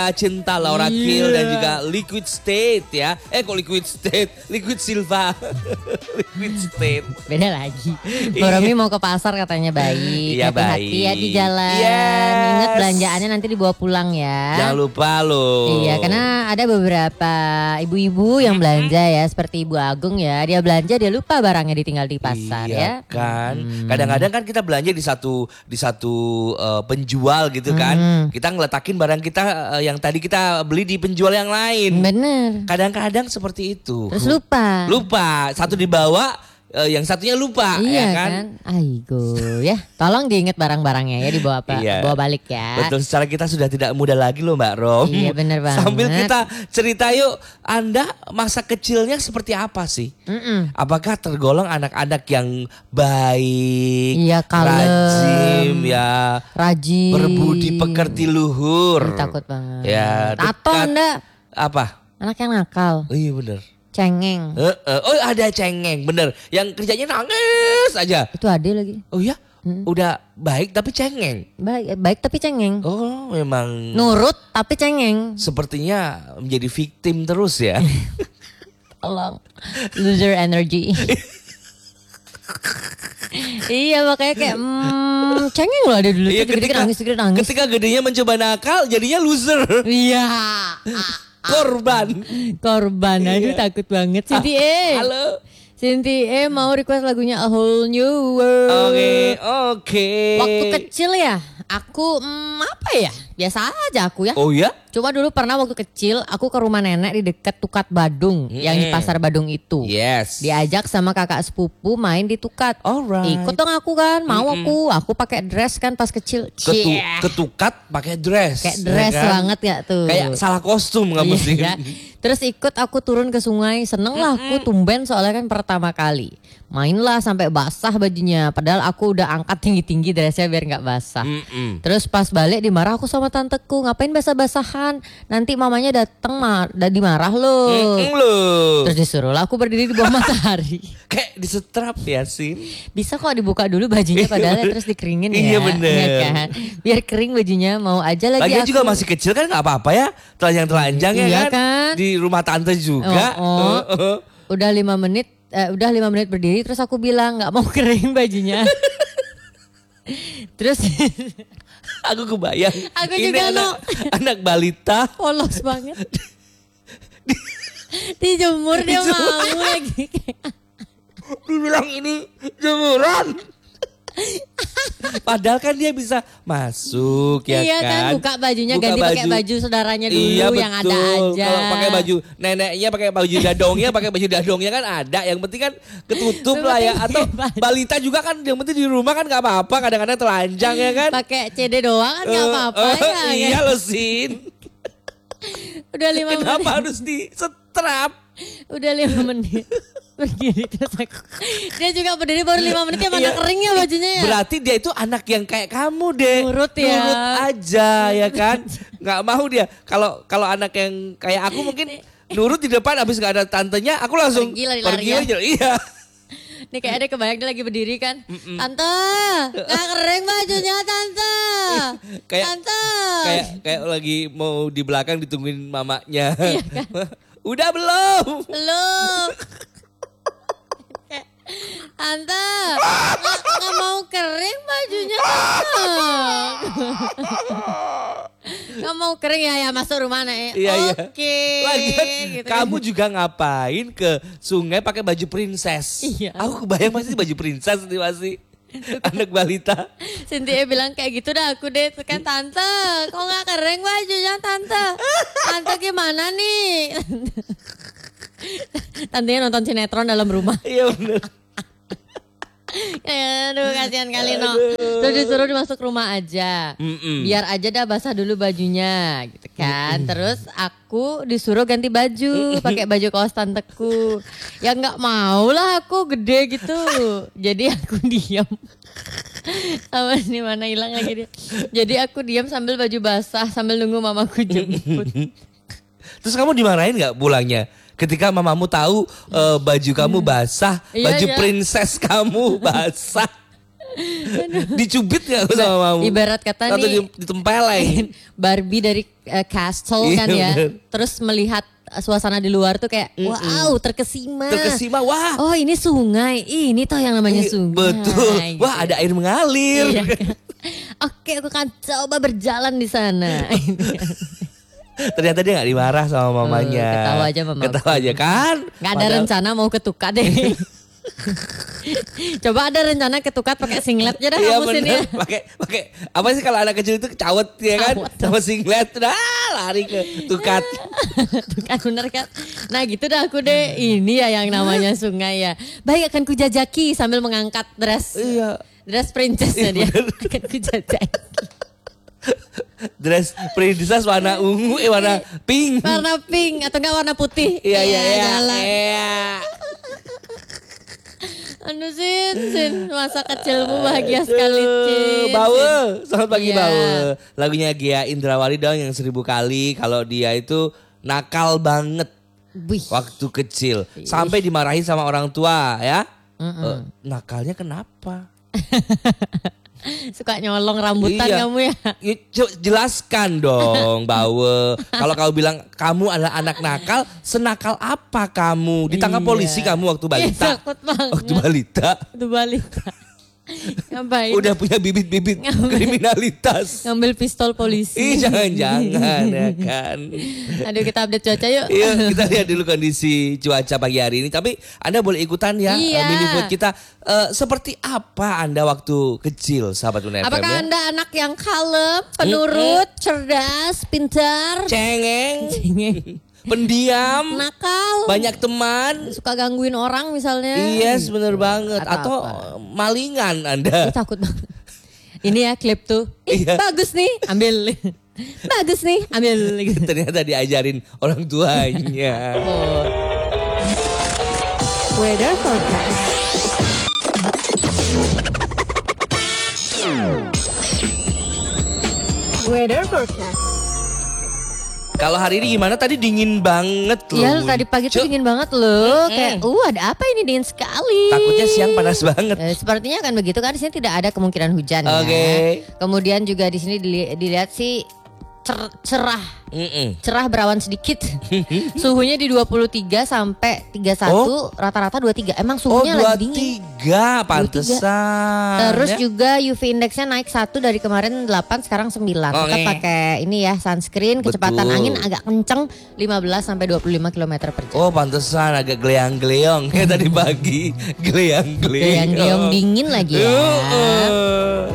Cinta Laura Kiel dan juga Liquid State ya. Kok Liquid State? Liquid Silva. Liquid State. Beda lagi. Boromi mau ke pasar katanya baik. Iya, hati-hati baik. ya di jalan. Yes. Ingat belanjaannya nanti dibawa pulang ya. Jangan lupa loh. Iya, karena ada beberapa ibu-ibu yang belanja ya, seperti Ibu Agung ya. Dia belanja dia lupa barangnya ditinggal di pasar iya, ya. Kan. Kadang-kadang kan kita belanja di satu penjual gitu kan. Kita ngeletakin barang kita yang tadi kita beli di penjual yang lain. Bener. Kadang-kadang seperti itu. Terus lupa. Lupa, satu dibawa, yang satunya lupa, Iya ya kan? Aigo ya. Tolong diingat barang-barangnya ya, dibawa apa? Iya. Bawa balik ya. Betul, secara kita sudah tidak muda lagi loh Mbak Rom. Iya, bener banget. Sambil kita cerita yuk, Anda masa kecilnya seperti apa sih? Apakah tergolong anak-anak yang baik, Iya, kalem, rajin, ya, rajin, berbudi pekerti luhur? Takut banget. Ya, Tato dekat- Anda Apa? anak yang nakal, Oh iya bener. cengeng. Oh ada cengeng, bener. Yang kerjanya nangis aja. Itu ada lagi. Oh iya? Udah baik tapi cengeng. Baik tapi cengeng. Oh memang Nurut tapi cengeng. sepertinya menjadi victim terus ya. Tolong. Loser energy. Iya, makanya kayak cengeng loh ada dulu. Iya, Tiba-tiba nangis. ketika gedenya mencoba nakal jadinya loser. Iya. Korban. Aduh takut banget. Cinti Halo. Cinti mau request lagunya A Whole New World. Oke. Waktu kecil ya, aku apa ya? Biasa aja aku ya. Oh ya? Cuma dulu pernah waktu kecil aku ke rumah nenek di dekat Tukat Badung, yang di Pasar Badung itu. Yes. Diajak sama kakak sepupu main di Tukat. Alright. Ikut dong aku kan, mau aku pakai dress kan pas kecil. Ketukat pakai dress. Kayak dress ya kan? banget ya tuh. Kayak salah kostum nggak mesti. Iya. Terus ikut aku turun ke sungai, seneng lah aku tumben soalnya kan pertama kali. Mainlah sampai basah bajunya, padahal aku udah angkat tinggi-tinggi dressnya biar nggak basah. Terus pas balik dimarah aku sama tanteku, ngapain basah-basahan? Nanti mamanya dateng dimarah loh. Terus disuruh lah aku berdiri di bawah matahari. Kayak disetrap ya sih. Bisa kok dibuka dulu bajunya padahal terus dikeringin ya. Iya bener. Ya kan? Biar kering bajunya, mau aja lagi Lagian aku. juga masih kecil kan nggak apa-apa ya. Telanjang-telanjang ya Iya kan? kan? Di rumah tante juga. Udah 5 menit. Udah 5 menit berdiri terus aku bilang nggak mau kering bajunya. Terus Aku kebayang. Aku ini juga anak balita. polos banget. Dijemur dia mau lagi. Dibilang ini jemuran. Padahal kan dia bisa masuk ya Iya kan, buka bajunya, ganti pakai baju saudaranya dulu iya, yang ada betul. aja. Kalau pakai baju neneknya, pakai baju dadongnya, pakai baju dadongnya kan ada. Yang penting kan ketutup lah ya. Atau balita juga kan yang penting di rumah kan nggak apa-apa. Kadang-kadang telanjang ya kan. Pakai CD doang kan nggak apa-apa ya. Iya loh Sin. Udah 5 menit. Kenapa harus disetrap? Udah 5 menit. Berdiri terus aku. Dia juga berdiri baru 5 menit ya, mana Iya. keringnya bajunya ya. Berarti dia itu anak yang kayak kamu deh. Nurut ya. Nurut aja ya kan. Nggak mau dia. Kalau anak yang kayak aku mungkin nurut di depan habis nggak ada tantenya, aku langsung Pergi aja. Iya. Nih kayak ada kebayang dia lagi berdiri kan. Tante, nggak kering bajunya tante. Kayak Tante. kayak lagi mau di belakang ditungguin mamanya. Iya kan? Udah belum? Belum. Tante, nggak mau kering bajunya tante. Nggak mau kering ya masuk rumah nek. Iya. Oke. Lagian Gitu kan. kamu juga ngapain ke sungai pakai baju princess? Iya. Aku kebayang masih baju princess nih masih. Anak balita. Cynthia bilang kayak gitu dah aku deh kan tante. Kok nggak kering bajunya tante? Tante gimana nih? Tantenya nonton sinetron dalam rumah. Iya bener. Aduh kasihan kali no. Terus disuruh masuk rumah aja. Biar aja dah basah dulu bajunya gitu kan. Terus aku disuruh ganti baju, pakai baju kaos tanteku. Ya nggak mau lah, aku gede gitu. Jadi aku diam. Sama ini mana hilang lagi dia. Jadi aku diam sambil baju basah sambil nunggu mamaku jemput. Terus kamu dimarahin gak pulangnya? Ketika mamamu tahu baju kamu basah, Iya, baju iya. princess kamu basah. Dicubit gak sama mamamu? Ibarat kata atau nih ditempeleng? Barbie dari castle kan ya. Bener. Terus melihat suasana di luar tuh kayak wow terkesima. Terkesima, wah. Oh ini sungai, ini toh yang namanya sungai. Betul, gitu. wah ada air mengalir. Iya. Oke aku akan coba berjalan di sana. Ternyata dia gak dimarah sama mamanya. Ketawa aja mama. Ketawa aja kan. Gak ada rencana mau ketukat deh. Coba ada rencana ketukat pakai singlet aja dah kamu sini ya. Pakai apa sih kalau anak kecil itu cawet ya kan? Sama singlet dah lari ke tukat. Tuh kan bener kan. Nah gitu dah aku deh. Ini ya yang namanya sungai ya. Baik akan kujajaki sambil mengangkat dress. Iya. Dress princessnya dia. Akan kujajaki. Dress princess warna ungu, warna pink. Warna pink atau enggak warna putih. Iya. Anu Sin, masa kecilmu bahagia sekali Cin. Bawe, selamat pagi Iya. Bawe. Lagunya Gia Indrawari dong yang 1000 kali. Kalau dia itu nakal banget Wih. waktu kecil. Sampai dimarahin sama orang tua ya. Nakalnya kenapa? Suka nyolong rambutan Iya. kamu ya. Jelaskan dong Bawe. Kalau kamu bilang kamu adalah anak nakal, senakal apa kamu? Ditangkap Iya. polisi kamu waktu balita. Iya, takut banget. Waktu balita. Itu balita. Ngapain? Udah punya bibit-bibit kriminalitas. Ngambil pistol polisi. Jangan-jangan ya kan. Aduh kita update cuaca yuk. Iya, kita lihat dulu kondisi cuaca pagi hari ini. Tapi Anda boleh ikutan ya Iya. mini food kita. Seperti apa Anda waktu kecil, sahabat Una FM? Apakah ya? Anda anak yang kalem, penurut, cerdas, pintar, Cengeng, cengeng, pendiam, nakal, banyak teman? suka gangguin orang misalnya? Yes, bener banget. Atau Atau malingan Anda? Ih, takut banget. Ini ya klip tuh. Iya. Bagus nih, ambil. Bagus nih, ambil. Ternyata diajarin orang tuanya. Oh. Weather forecast. Weather forecast. Kalau hari ini gimana? Tadi dingin banget loh. Iya tadi pagi tuh Cuk, dingin banget loh. Kayak ada apa ini dingin sekali. takutnya siang panas banget. Sepertinya akan begitu kan, di sini tidak ada kemungkinan hujan Oke. ya. Kemudian juga di sini dilihat sih cerah. Cerah berawan sedikit. Suhunya di 23 sampai 31, rata-rata 23. Emang suhunya lagi dingin. 23, pantesan. Terus ya. juga UV indeksnya naik 1 dari kemarin 8 sekarang 9. Kita Oke. pakai ini ya sunscreen, kecepatan Betul. angin agak kenceng 15 sampai 25 km per jam. Oh pantesan agak geleang-geleong kayak tadi pagi. Geleang-geleong. Yang dingin lagi ya.